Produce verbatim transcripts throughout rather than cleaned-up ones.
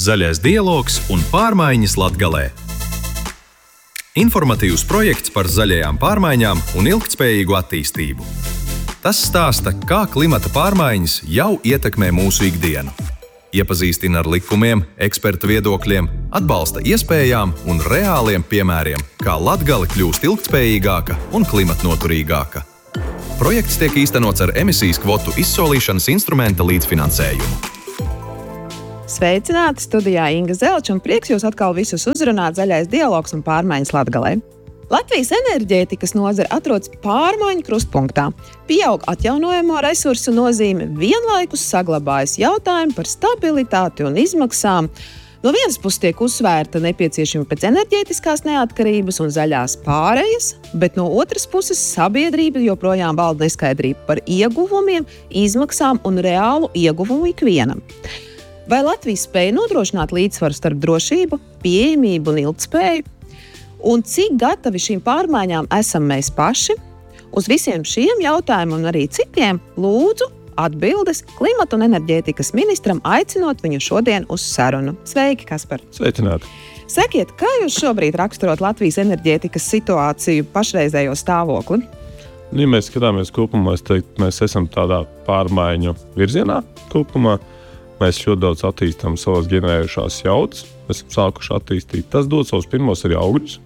Zaļais dialogs un pārmaiņas Latgalē. Informatīvs projekts par zaļajām pārmaiņām un ilgtspējīgu attīstību. Tas stāsta, kā klimata pārmaiņas jau ietekmē mūsu ikdienu. Iepazīstina ar likumiem, ekspertu viedokļiem, atbalsta iespējām un reāliem piemēriem, kā Latgale kļūst ilgtspējīgāka un klimatnoturīgāka. Projekts tiek īstenots ar emisijas kvotu izsolīšanas instrumenta līdzfinansējumu. Sveicināti, studijā Inga Zelča un prieks jūs atkal visus uzrunāt Zaļais dialogs un pārmaiņas Latgalē. Latvijas enerģētikas nozare atrodas pārmaiņu krustpunktā. Pieaug atjaunojamo resursu nozīme, vienlaikus saglabājas jautājumi par stabilitāti un izmaksām. No vienas puses tiek uzsvērta nepieciešamība pēc enerģētiskās neatkarības un zaļās pārejas, bet no otras puses sabiedrība joprojām valda neskaidrība par ieguvumiem, izmaksām un reālu ieguvumu ikvienam. Vai Latvija spēja nodrošināt līdzsvaru starp drošību, pieejamību un ilgtspēju? Un cik gatavi šīm pārmaiņām esam mēs paši? Uz visiem šiem jautājumiem un arī citiem lūdzu atbildes klimata un enerģētikas ministram, aicinot viņu šodien uz sarunu. Sveiki, Kaspar! Sveicināti! Sakiet, kā jūs šobrīd raksturot Latvijas enerģētikas situāciju, pašreizējo stāvokli? Ja mēs skatāmies kopumā, es teiktu, mēs esam tādā pārmaiņu virzienā kopumā. Mēs ļoti daudz attīstām savas ģenerējušās jaudas, esam sākuši attīstīt. Tas dod savus pirmos arī augļus,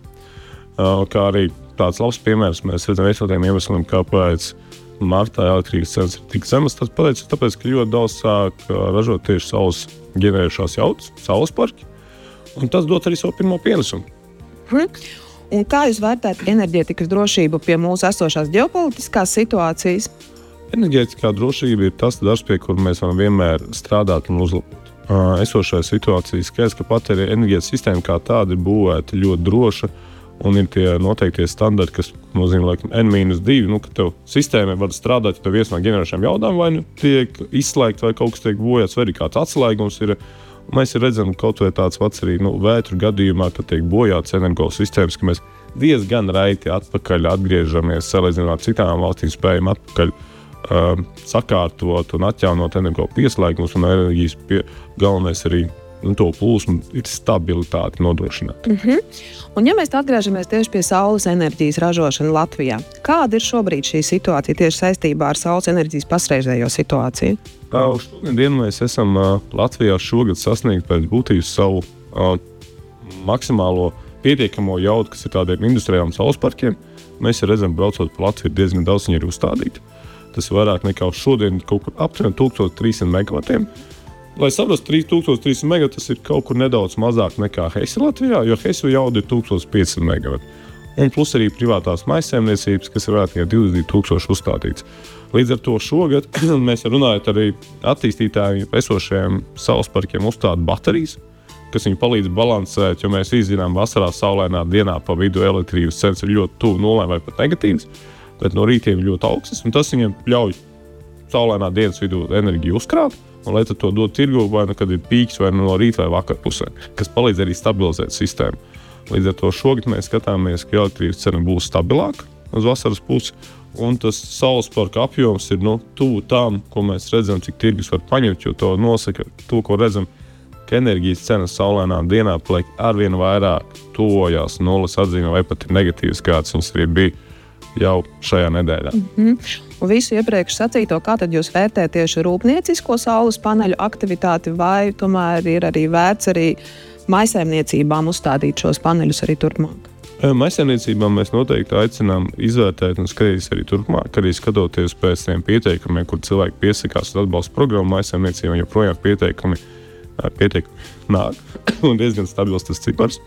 kā arī tāds labs piemērs. Mēs redzam viens no tiem iemesliem, kāpēc martā elektrības cenas ir tik zemas. Tas pateicis tāpēc, ka ļoti daudz sāk ražot tieši savus ģenerējušās jaudas, saules parki, un tas dod arī savu pirmo pienesumu. Hmm. Un kā jūs vērtējat enerģētikas drošību pie mūsu esošās ģeopolitiskās situācijas? Enerģētiskā drošība ir tas darbs, pie kura mēs varam vienmēr strādāt un uzlabot. Esošajā situācijā skaidrs, ka patērija enerģētikas sistēma kā tāda ir būvēta ļoti droša, un ir tie noteiktie standarti, kas nozīmē laikam N mīnus divi, nu, ka tev sistēmai var strādāt, ja tev viens no ģenerējušām jaudām vai nu tiek izslēgta vai kaut kas tiek bojāts, vai arī kāds atslēgums ir. Mēs redzam, kaut vai tāds pats arī nu, vētru gadījumā, kad tiek bojāts energosistēmas, ka mēs diezgan raiti atpakaļ atgriežamies, salīdzinot ar citām valstīm, spējam atpakaļ uh, sakārtot un atjaunot energo pieslēgumus un enerģijas pie, galvenais arī un to plūsmu ir stabilitāti nodrošināt. Mm-hmm. Un ja mēs atgriežamies tieši pie saules enerģijas ražošana Latvijā, kāda ir šobrīd šī situācija tieši saistībā ar saules enerģijas pašreizējo situāciju? Uh, šodien mēs esam uh, Latvijā šogad sasniegt pēc būtības savu uh, maksimālo pietiekamo jaudu, kas ir tādiem industriāliem saules parkiem. Mēs redzam, braucot pa Latviju, diezgan daudz viņi ir uzstādīti. Tas ir vairāk nekā šodien kaut kur aptuveni tūkstoš trīs simti megavatiem. Lai saprastu, trīs tūkstoši trīs simti megavati, tas ir kaut kur nedaudz mazāk nekā Hesi Latvijā, jo Hesi jauda ir tūkstoš pieci simti megavati. Un plus arī privātās mājsaimniecības, kas ir vairāk nekā divdesmit tūkstoši uzstādīts. Līdz ar to šogad mēs runājam arī attīstītājiem esošajiem saules parkiem uzstāt baterijas, kas viņu palīdz balansēt, jo mēs izzinām vasarā saulainā dienā pa vidu elektrības cenas ir ļoti tuvu nulē vai pat negatīvas, bet no rītiem ļoti augstas, un tas viņiem ļauj saulainā dienas vidū enerģiju uzkrāt. Un, lai to dod tirgu, vai nu, kad ir pīks, vai nu no rīta vai vakar pusē, kas palīdz arī stabilizēt sistēmu. Līdz ar to šogad mēs skatāmies, ka elektrības cena būs stabilāka uz vasaras pusi, un tas saules parka apjoms ir nu, tuvu tām, ko mēs redzam, cik tirgus var paņemt, jo to nosaka to, ko redzam, ka enerģijas cenas saulainā dienā paliek arvien vairāk tuvojās nulles atzīmē, vai pat ir negatīvas, kāds viņas arī bija jau šajā nedēļā. Mm-hmm. Un visu iepriekš sacīto, kā tad jūs vērtējat tieši rūpniecisko saules paneļu aktivitāti, vai tomēr ir arī vērts arī mājsaimniecībām uzstādīt šos paneļus arī turpmāk? Mājsaimniecībām mēs noteikti aicinām izvērtēt un skatīties arī turpmāk, arī skatoties pēc tiem pieteikumiem, kur cilvēki piesakās uz atbalsta programmu mājsaimniecībām, joprojām pieteikumi, pieteikumi nāk un diezgan stabils tas cipars.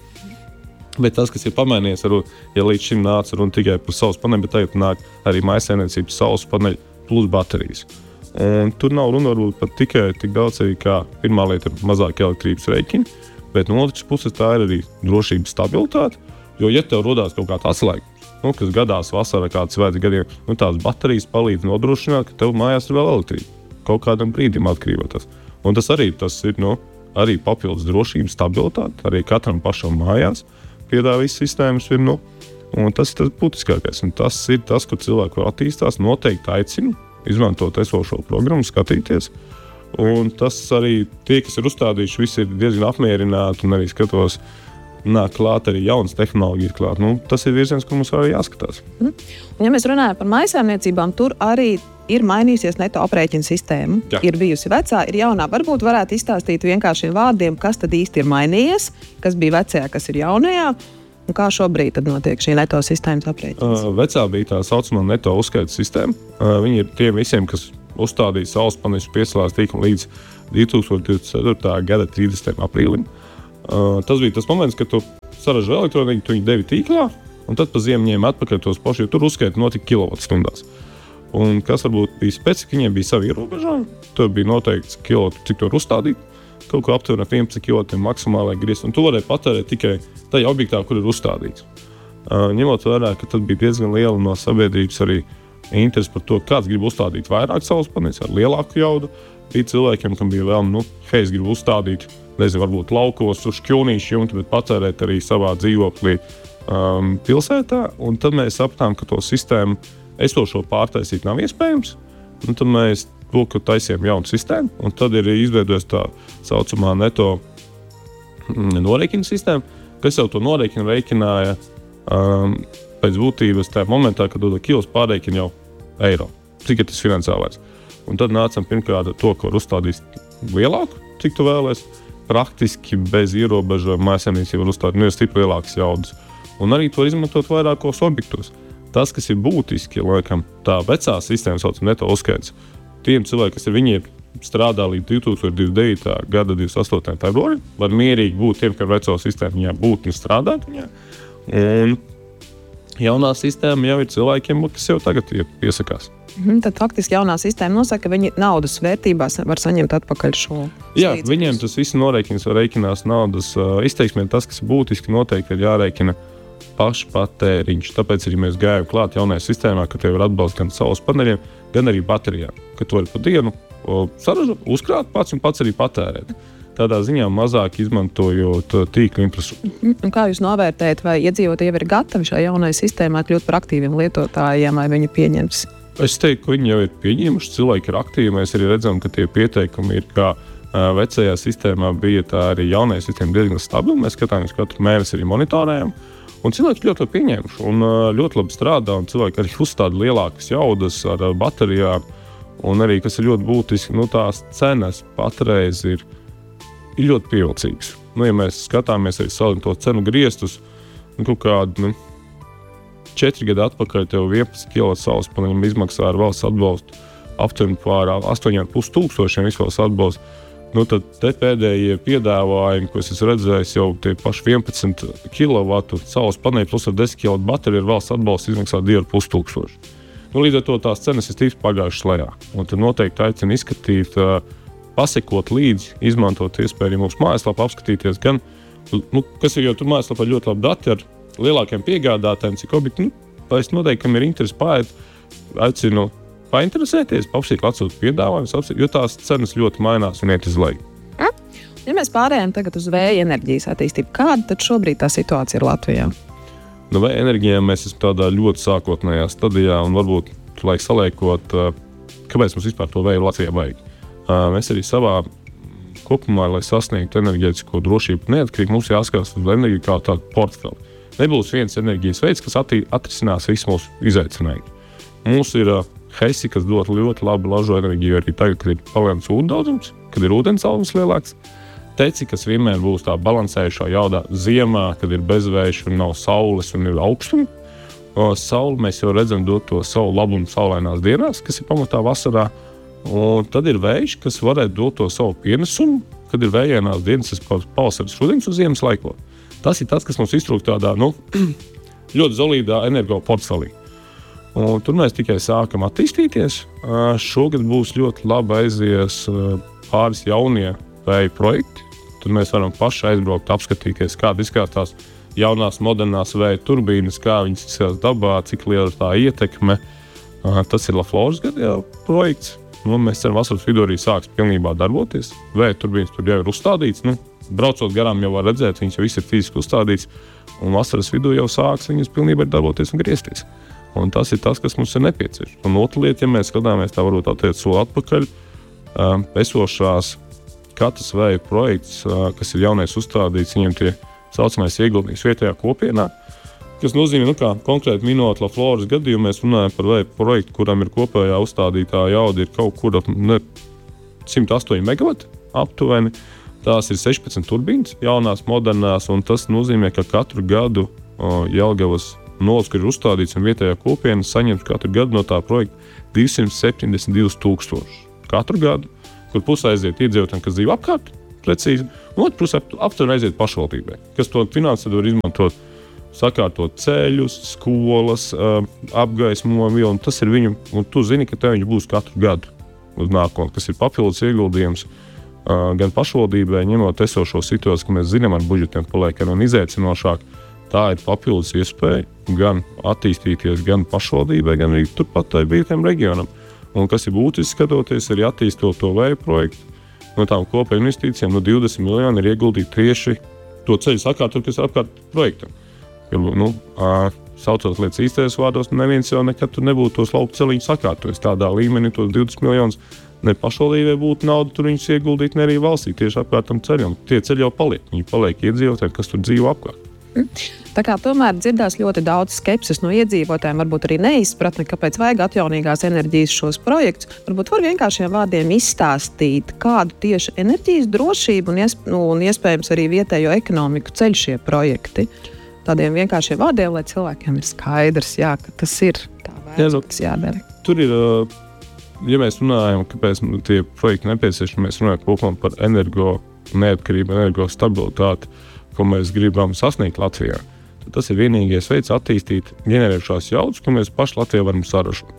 Bet tas, kas ir pamainījies, ja līdz šim nāca runa tikai par saules paneļu, bet tagad nāk arī mājsaimniecības saules paneļu plus baterijas. Un tur nav runa varbūt pat tikai tik daudz arī kā pirmā lieta ir mazāk elektrības rēķini, bet no otras puses tā ir arī drošības stabilitāte, jo ja tev rodās kaut kāds atslēgums, nu, kas gadās vasarā kāds vajadz gadiem, nu, tās baterijas palīdz nodrošināt, ka tev mājās ir vēl elektrība. Kaut kādam brīdim atkrīvotas. Un tas arī, tas ir, nu, arī papildus drošības stabilitāte, arī katram pašam mājās. Piedāvā visas sistēmas ir, nu, un tas ir tas būtiskākais. Un tas ir tas, kur cilvēki var attīstās. Noteikti aicinu izmantot esošo programmu, skatīties, Un tas arī tie, kas ir uzstādījuši, visi ir diezgan apmierināti un arī skatos, nāk klāt arī jaunas tehnoloģijas klāt. Nu, tas ir virziens, kur mums arī jāskatās. Mm. Un, ja mēs runājam par mājsaimniecībām, tur arī ir mainījusies neto aprēķina sistēma. Jā. Ir bijusi vecā, ir jaunā. Varbūt varētu izstāstīt vienkāršiem vārdiem, kas tad īsti ir mainījies, kas bija vecajā, kas ir jaunajā. Un kā šobrīd tad notiek šī neto sistēmas aprēķins? Uh, vecā bija tā saucamā neto uzskaita sistēma. Uh, viņi ir tiem visiem, kas uzstādīja saules paneļus pieslēgts tīklam līdz divi tūkstoši divdesmit ceturtā gada trīsdesmitajam aprīlim. Uh, tas bija tas moments, kad tu saražo elektroniku, tu viņu devi tīklā, un tad pa ziemu ņēma atpakaļ tos pašus, jo tur uzskaita notika kilovatstundās. Un kas varbūt bija specifika, viņiem bija savi ierobežojumi. Tur bija noteikts kilovatu, cik tur uzstādīt. Kaut ko aptuveni vienpadsmit kilovatiem maksimālai griezt. Un tu varēji patērēt tikai tajā objektā, kur ir uzstādīts. Uh, ņemot vērā, ka tad bija diezgan liela no sabiedrības arī interesi par to, kāds grib uzstādīt vairāk saules paneļus ar lielāku jaudu. Bija cilvēkiem, kam bija vēl, nu, hei, es gribu uzstādīt, nezinu, varbūt laukos uz šķūnīšu jumtu, bet patērēt arī savā dzīvoklī um, pilsētā. Un tad mēs sapratām, ka to sistēmu esošo pārtaisīt nav iespējams. Un tad mēs lūk, taisījām jaunu sistēmu, un tad ir izveidojas tā saucamā neto norēķina sistēma, kas jau to norēķinu rēķināja um, pēc būtības tajā momentā, kad to kilos pārreikina jau eiro. Cik ir tas finansiālais? Un tad nācam pirmkārt ar to, ko var uzstādīt lielāku, cik tu vēlies. Praktiski bez ierobežojuma mājsaimniecība var uzstādīt nu, stipri lielākas jaudas. Un arī to izmantot vairākos objektos. Tas, kas ir būtiski, laikam, tā vecā sistēma saucam neto uzskaits. Tiem cilvēkiem, kas ir viņi strādā līdz divi tūkstoši divdesmit devītā gada divdesmit astotajam februārim, var mierīgi būt tiem, ka ar veco sistēmu viņā būt un strādāt viņā. Un jaunā sistēma jau ir cilvēkiem, kas jau tagad piesakās. Mhm, tad faktiski jaunā sistēma nosaka, ka viņi naudas vērtībās var saņemt atpakaļ šo Jā, slīdzi. viņiem tas viss norēķins var rēķinās naudas uh, izteiksmē. Tas, kas būtiski noteikti ir jārēķina pašpatēriņš. Tāpēc arī mēs gājām klāt jaunajā sistēmā, ka tev ir atbalsts gan saules paneļiem, gan arī baterijām. Ka tu vari pa dienu saražot, uzkrāt pats un pats arī patērēt. Tādā ziņā mazāk izmantojot tīkla infrastruktūru. Un kā jūs novērtējat, vai iedzīvotāji jau ir gatavi šai jaunai sistēmai kļūt par aktīviem lietotājiem, vai viņi pieņems? Es teiktu, ka viņi jau ir pieņēmuši, cilvēki ir aktīvi. Mēs arī redzam, ka tie pieteikumi ir kā uh, vecajā sistēmā bija, tā arī jaunajā sistēmā diezgan stabili. Mēs skatāmies katru mēnesi arī monitorējam. Un cilvēki ļoti labi pieņēmuši un uh, ļoti labi strādā. Un cilvēki arī uzstāda lielākas jaudas ar uh, baterijām. Un arī, kas ir ļoti būtiski, nu, tās cenas patreiz ir, ir ļoti pievilcīgas. Nu, ja mēs skatāmies arī salīdzinot to cenu griestus, nu, kaut kādu, nu, četri gadi atpakaļ tev vienpadsmit kilovatu saules paneļiem izmaksā ar valsts atbalstu aptuveni pār astoņi ar pus tūkstošiem izvalsts atbalstu. Nu, tad te pēdējie piedāvājumi, ko es esmu redzējis, jau tie paši vienpadsmit kilovatu saules paneļi plus ar desmit kilovatu bateriju ar valsts atbalstu izmaksā divi ar pus tūkstoši. Nu, līdz ar to tās cenas ir tīri pagājušas lejā. Un tad noteikti aicinu izskatīt, uh, pasekot līdzi, izmantot iespēju mūsu mājaslapā, apskatīties gan, nu, kas ir jau tur mājaslapā ļoti labi dati ar lielākiem piegādātājiem, cik objekti, nu, es noteikti, kam ir interesi pārēt, aicinu painteresēties, apsīt atsūt piedāvājumus, apsīt, jo tās cenas ļoti mainās un iet uz leju. Ja mēs pārējām tagad uz vēja enerģijas attīstību, kāda tad šobrīd tā situācija ir Latvijā? No vēja enerģijām mēs esam tādā ļoti sākotnējā stadijā un varbūt, laik saliekot, kāpēc mums vispār to vēju Latvijā vajag. Mēs arī savā kopumā, lai sasniegtu enerģētisko drošību neatkarīgi, mums jāskatās uz enerģiju kā tādu portfeli. Nebūs viens enerģijas veids, kas attī, atrisinās visu mūsu izaicinājumu. Mums ir uh, Hesi, kas dod ļoti labu lažo enerģiju arī tagad, kad ir palielināts ūdens daudzums, kad ir ūdens daudzums lielāks. Teci, kas vienmēr būs tā balansējušā jaudā ziemā, kad ir bezvējš un nav saules un ir augstumi. Uh, sauli mēs jau redzam dot to savu labumu saulainās dienās, kas ir pamatā vasarā. Un tad ir vējš, kas varētu dot to savu pienesumu, kad ir vējainās dienas, tas pavasaris, rudens un ziemas laikos. Tas ir tas, kas mums iztrūk tādā, nu, ļoti solīdā energo portfelī. Un tur mēs tikai sākam attīstīties. Uh, šogad būs ļoti labi aizies uh, pāris jaunie vēja projekti. Tur mēs varam paši aizbraukt, apskatīties, kāda izskatās jaunās modernās vēja turbīnas, kā viņas izskatās dabā, cik liela ir tā ietekme. Uh, tas ir Lafloras gada projekts. Nu, mēs ceram, vasaras vidū arī sāks pilnībā darboties. Vēja turbīnas tur jau ir uzstādīts. Nu, braucot garām jau var redzēt, viņas jau viss ir fiziski uzstādīts. Un vasaras vidū jau sāks viņas pilnībā darboties un griezties. Un tas ir tas, kas mums ir nepieciešams. Un otra lieta, ja mēs skatāmies tā varbūt attiec soli atpakaļ, uh, esošās katrs vēja projekts, uh, kas ir jaunais uzstādīts, viņiem tie saucamais ieguldījums vietējā kopienā, kas nozīmē, nu kā konkrēti minot Lafloras gadījumu, mēs runājam par vēja projektu, kuram ir kopējā uzstādītā jauda ir kaut kur ne, simt astoņi megavati aptuveni. Tās ir sešpadsmit turbīnas, jaunās, modernās, un tas nozīmē, ka katru gadu uh, Jelgavas novads, kur ir uzstādīts un vietējā kopiena, saņems katru gadu no tā projekta divsimt septiņdesmit divus tūkstošus. Katru gadu, kur pusē aiziet iedzīvotājiem, kas dzīvo apkārt, precīzi, un otru pusē aptuveni aiziet pašvaldībai, kas to finanses var izmantot, sakārtot ceļus, skolas, uh, apgaismojumu, un tas ir viņu, un tu zini, ka tev viņi būs katru gadu uz nākotni, kas ir papildus ieguldījums. Uh, gan pašvaldībai, ņemot esošo situāciju, ka mēs zinām, ar budžetiem paliek ar un izaicinošāk, tā ir papildus iespēja gan attīstīties gan pašvaldībai, gan arī turpat tai vietējiem reģionam. Un kas ir būtiski skatoties, arī attīstot to vēja projektu, no tām kopējām investīcijām no divdesmit miljoni ir ieguldīti tieši to ceļu sakārtot, kas ir apkārt projektam. Jo, nu, uh, saucot lietas īstajos vārdos, neviens jau nekad tur nebūtu tos lauku celiņus sakārtojis tādā līmenī, tos divdesmit miljonus. Ne pašvaldībai būtu nauda, tur viņus ieguldīt, ne arī valstī tieši apkārt tam ceļam. Tie ceļi jau paliek, viņi paliek iedzīvotājiem, kas tur dzīvo apkārt. Tā kā tomēr dzirdās ļoti daudz skepses no iedzīvotājiem, varbūt arī neizpratne, kāpēc vajag atjaunīgās enerģijas šos projektus. Varbūt var vienkāršiem vārdiem izstāstīt, kādu tieši enerģijas drošību un, iesp nu, un iespējams arī vietējo ekonomiku ceļ šie projekti. Tādiem vienkāršiem vārdiem, lai cilvēkiem ir skaidrs, jā, ka tas ir tā vērts, kas jādara. Tur ir... Uh... Ja mēs runājam, kāpēc tie projekti nepieciešami, mēs runājam kopumā par energo neatkarību, energo stabilitāti, ko mēs gribam sasniegt Latvijā. Tad tas ir vienīgais veids attīstīt ģenerējušās jaudas, ko mēs paši Latvijā varam saražot.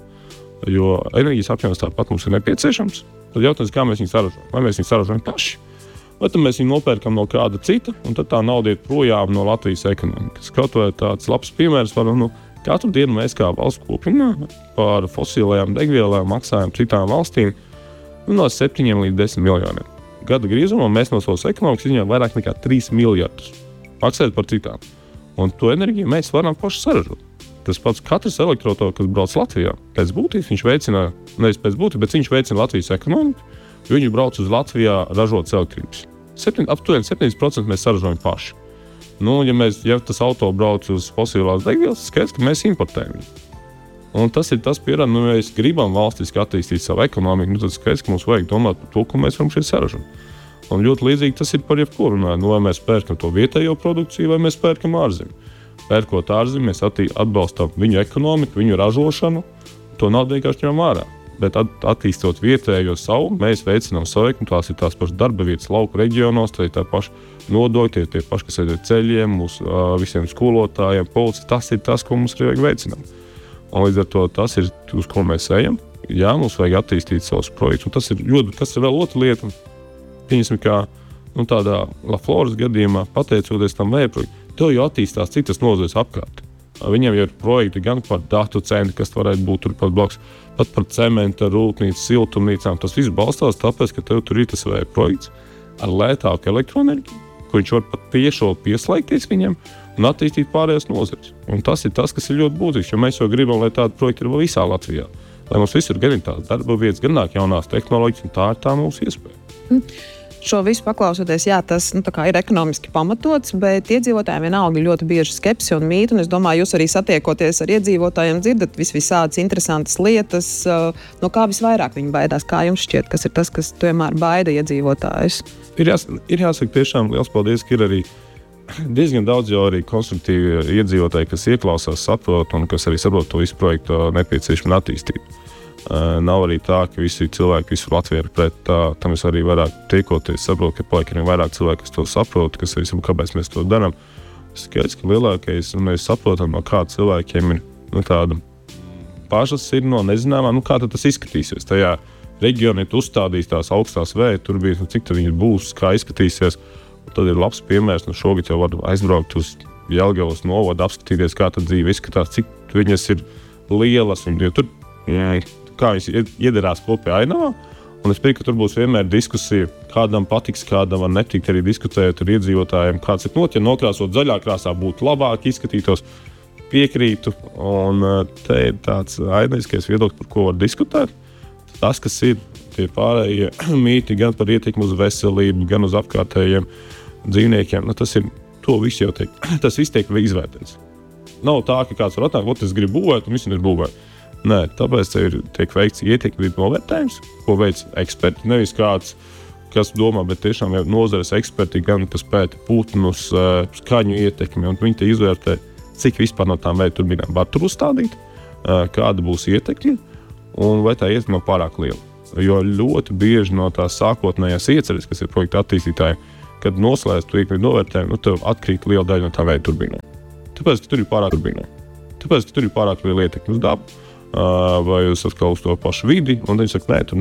Jo enerģijas apjoms tāpat mums ir nepieciešams. Tad jautājums, kā mēs viņu saražojam? Vai mēs viņu saražojam paši? Vai tad mēs viņu nopērkam no kāda cita, un tad tā nauda iet projām no Latvijas ekonomikas. Kaut vai tāds labs piemērs var, nu, katru dienu mēs kā valsts kopienā par fosilējām degvielām maksājam citām valstīm no septiņiem līdz desmit miljoniem. Gada griezumā mēs no savas ekonomikas izņemam vairāk nekā trīs miljardus maksājot par citām. Un to enerģiju mēs varam paši saražot. Tas pats katrs elektroautorāts, kas brauc Latvijā, pēc būtības viņš veicina, nevis pēc būtības, bet viņš veicina Latvijas ekonomiku, jo viņi brauc uz Latvijā ražot elektrības. Aptuveni septiņdesmit procenti mēs saražojam paši. Nu, ja, mēs, ja tas auto brauc uz fosilās degvielas, skaidrs, ka mēs importējam viņu. Un tas ir tas pierāda, nu, ja mēs gribam valstiski attīstīt savu ekonomiku, nu, tad skaidrs, ka mums vajag domāt par to, ko mēs varam šeit saražot. Un ļoti līdzīgi tas ir par jebko runājot. Nu, vai mēs pērkam to vietējo produkciju, vai mēs pērkam ārzemi. Pērkot ārzemi, mēs atbalstam viņu ekonomiku, viņu ražošanu, to naudu vienkārši ņemam ārā. Bet attīstot vietējo savu, mēs veicinām savu ekonomiku, tās ir tās pašas darba vietas lauku reģionos, tā ir tā paša nodokļi, tie, tie paši, kas ir ceļiem, mūsu visiem skolotājiem, policija, tas ir tas, ko mums ir veicinām. Un līdz ar to tas ir, uz ko mēs ejam. Jā, mums vajag attīstīt savus projektus, un tas ir ļoti, kas ir vēl otra lieta. Pieņemsim, kā nu, tādā Lafloras gadījumā, pateicoties tam vēja projektam, tev jau attīstās citas nozares apkārt. Viņiem jau ir projekti gan par datu centru, kas varētu būt turpat blakus, pat par cementa rūpnīcu, siltumnīcām. Tas viss balstās tāpēc, ka tev tur ir tas vēja projekts ar lētāku elektroenerģiju, ko viņš var pat tiešo pieslēgties viņiem un attīstīt pārējās nozares. Un tas ir tas, kas ir ļoti būtisks, jo mēs jau gribam, lai tādi projekti ir visā Latvijā. Lai mums visur gan ir tās darba vietas, gan nāk jaunās tehnoloģijas, un tā ir tā mūsu iespēja. Mm. Šo visu paklausoties, jā, tas nu, ir ekonomiski pamatots, bet iedzīvotājiem vienalga ļoti bieži skepsi un mīti. Un es domāju, jūs arī satiekoties ar iedzīvotājiem, dzirdat vis visādas interesantas lietas. No kā visvairāk viņi baidās? Kā jums šķiet, kas ir tas, kas tomēr baida iedzīvotājus? Ir, jās, ir jāsaka tiešām liels paldies, ka ir arī diezgan daudz jau arī konstruktīvi iedzīvotāji, kas ieklausās, saprot un kas arī saprot to visu projektu nepieciešamu attīstību. Uh, nav arī tā, ka visi cilvēki visur Latvijā ir pret tā, tam es arī vairāk tiekoties, saprotu, ka paliek arī vairāk cilvēki, kas to saprot, kas arī saprot, kāpēc mēs to darām. Skaidrs, ka lielākais, un mēs saprotam, no kāda cilvēkiem ir nu, tāda pašas ir no nezināmā, nu kā tad tas izskatīsies. Tajā reģionā ir uzstādījis tās augstās vēja, tur bija, nu, cik tad viņas būs, kā izskatīsies. Un tad ir labs piemērs, nu šogad jau var aizbraukt uz Jelgavas novadu, apskatīties, kā tad dzīve izskatās, cik viņas ir lielas, un tur, jā, kā viņas iedarās kopējā ainavā. Un es pieņemu, ka tur būs vienmēr diskusija, kādam patiks, kādam var netikt, arī diskutējot ar iedzīvotājiem, kāds ir not, ja nokrāsot zaļā krāsā būtu labāk, izskatītos, piekrītu. Un te ir tāds ainaiskais viedoklis, par ko var diskutēt. Tas, kas ir tie pārējie mīti gan par ietekmi uz veselību, gan uz apkārtējiem dzīvniekiem. Nu, tas ir, to visu jau tiek, tas viss tiek izvērtēts. Nav tā, ka kāds var atnākt, ot, es gribu būvēt, un visi ir būvēt. Nē, tāpēc ir, tiek veikts ietekmi novērtējums, ko veic eksperti. Nevis kāds, kas domā, bet tiešām jau nozares eksperti, gan kas pēta putnus, skaņu ietekmi, un viņi te izvērtē, cik vispār no tām vēja turbīnām var tur uzstādīt, kāda būs ietekme, un vai tā ietekme nav pārāk liela. Jo ļoti bieži no tās sākotnējās ieceres, kas ir projekta attīstītāji, kad noslēdz to ietekmi novērtējumu, nu tev atkrīt liela daļa no tā vēja turbīnām. Tāpēc, ka tur ir pārāk turbīnām. Tāpēc, ka tur ir pārāk liela ietekme uz dabu, vai uz atkal uz to pašu vidi, un viņi saka, nē, tur